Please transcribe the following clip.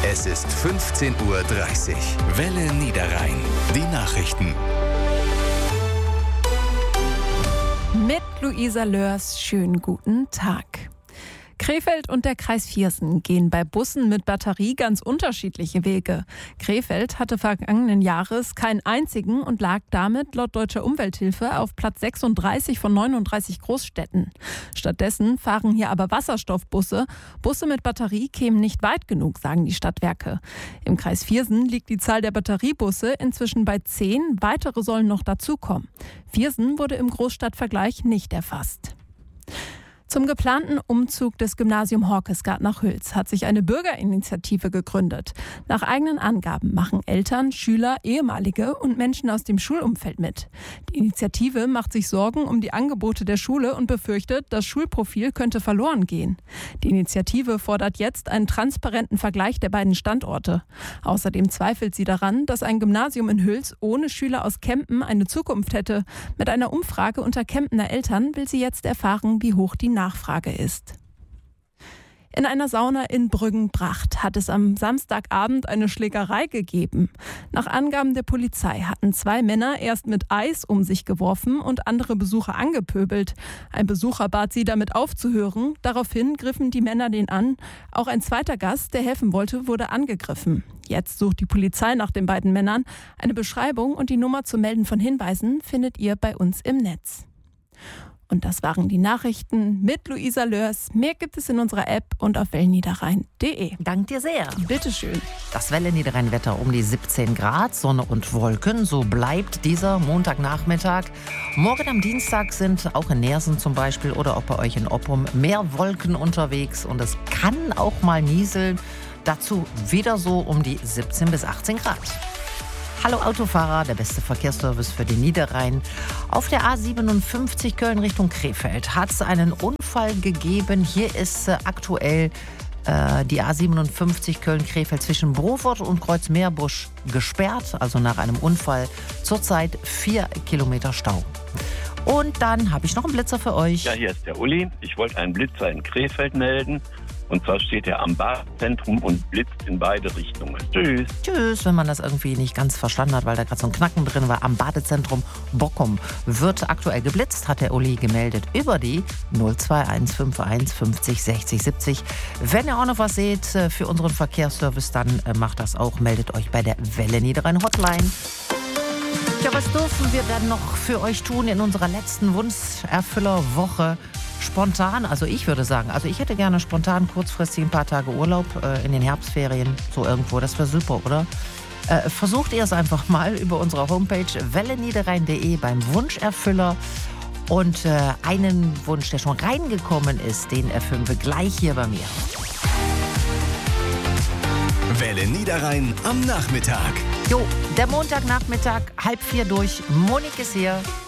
Es ist 15:30 Uhr. Welle Niederrhein. Die Nachrichten. Mit Luisa Lörs, schönen guten Tag. Krefeld und der Kreis Viersen gehen bei Bussen mit Batterie ganz unterschiedliche Wege. Krefeld hatte vergangenen Jahres keinen einzigen und lag damit laut Deutscher Umwelthilfe auf Platz 36 von 39 Großstädten. Stattdessen fahren hier aber Wasserstoffbusse. Busse mit Batterie kämen nicht weit genug, sagen die Stadtwerke. Im Kreis Viersen liegt die Zahl der Batteriebusse inzwischen bei 10. Weitere sollen noch dazukommen. Viersen wurde im Großstadtvergleich nicht erfasst. Zum geplanten Umzug des Gymnasium Horkesgard nach Hüls hat sich eine Bürgerinitiative gegründet. Nach eigenen Angaben machen Eltern, Schüler, Ehemalige und Menschen aus dem Schulumfeld mit. Die Initiative macht sich Sorgen um die Angebote der Schule und befürchtet, das Schulprofil könnte verloren gehen. Die Initiative fordert jetzt einen transparenten Vergleich der beiden Standorte. Außerdem zweifelt sie daran, dass ein Gymnasium in Hüls ohne Schüler aus Kempen eine Zukunft hätte. Mit einer Umfrage unter Kempener Eltern will sie jetzt erfahren, wie hoch die Nachfrage ist. In einer Sauna in Brüggen-Bracht hat es am Samstagabend eine Schlägerei gegeben. Nach Angaben der Polizei hatten 2 Männer erst mit Eis um sich geworfen und andere Besucher angepöbelt. Ein Besucher bat sie, damit aufzuhören. Daraufhin griffen die Männer den an. Auch ein zweiter Gast, der helfen wollte, wurde angegriffen. Jetzt sucht die Polizei nach den beiden Männern. Eine Beschreibung und die Nummer zum Melden von Hinweisen findet ihr bei uns im Netz. Und das waren die Nachrichten mit Luisa Lörs. Mehr gibt es in unserer App und auf welleniederrhein.de. Dank dir sehr. Bitteschön. Das Welle Niederrhein-Wetter um die 17 Grad, Sonne und Wolken. So bleibt dieser Montagnachmittag. Morgen am Dienstag sind auch in Neersen zum Beispiel oder auch bei euch in Oppum mehr Wolken unterwegs. Und es kann auch mal nieseln. Dazu wieder so um die 17 bis 18 Grad. Hallo Autofahrer, der beste Verkehrsservice für den Niederrhein. Auf der A57 Köln Richtung Krefeld hat es einen Unfall gegeben. Hier ist aktuell die A57 Köln-Krefeld zwischen Brofort und Kreuzmeerbusch gesperrt. Also nach einem Unfall zurzeit 4 Kilometer Stau. Und dann habe ich noch einen Blitzer für euch. Ja, hier ist der Uli. Ich wollte einen Blitzer in Krefeld melden. Und zwar steht er am Badezentrum und blitzt in beide Richtungen. Tschüss. Tschüss, wenn man das irgendwie nicht ganz verstanden hat, weil da gerade so ein Knacken drin war. Am Badezentrum Bockum wird aktuell geblitzt, hat der Uli gemeldet über die 02151 50 60 70. Wenn ihr auch noch was seht für unseren Verkehrsservice, dann macht das auch. Meldet euch bei der Welle Niederrhein Hotline. Ja, was dürfen wir denn noch für euch tun in unserer letzten Wunscherfüllerwoche? Spontan, also ich würde sagen, ich hätte gerne spontan kurzfristig ein paar Tage Urlaub in den Herbstferien, so irgendwo, das wäre super, oder? Versucht ihr es einfach mal über unsere Homepage welleniederrhein.de beim Wunscherfüller und einen Wunsch, der schon reingekommen ist, den erfüllen wir gleich hier bei mir. Welle Niederrhein am Nachmittag. Jo, der Montagnachmittag, 3:30 durch. Monique ist hier.